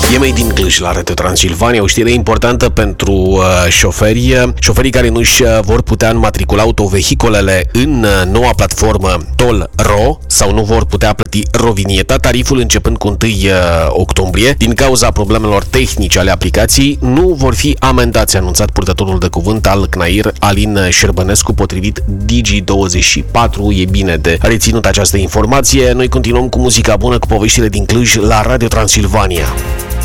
E Made din Cluj la Radio Transilvania, o știre importantă pentru șoferii care nu-și vor putea înmatricula autovehicolele în noua platformă Toll.ro sau nu vor putea plăti rovinieta, tariful începând cu 1 octombrie. Din cauza problemelor tehnice ale aplicației, nu vor fi amendați, a anunțat purtătorul de cuvânt al CNAIR, Alin Șerbănescu, potrivit Digi24. E bine de reținut această informație. Noi continuăm cu muzica bună, cu poveștile din Cluj la Radio Transilvania.